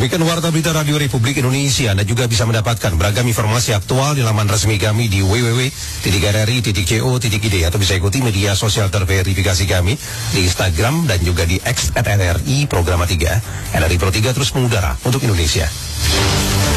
Demikian Warta Berita Radio Republik Indonesia. Anda juga bisa mendapatkan beragam informasi aktual di laman resmi kami di www.rri.co.id atau bisa ikuti media sosial terverifikasi kami di Instagram dan juga di X @RRI Programa 3. RRI Pro 3 terus mengudara untuk Indonesia.